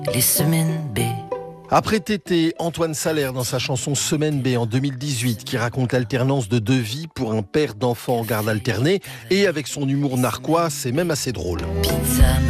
Les semaines B. Après Tété, Antoine Salaire dans sa chanson Semaine B en 2018 qui raconte l'alternance de deux vies pour un père d'enfants en garde alternée et avec son humour narquois, c'est même assez drôle. Pizza,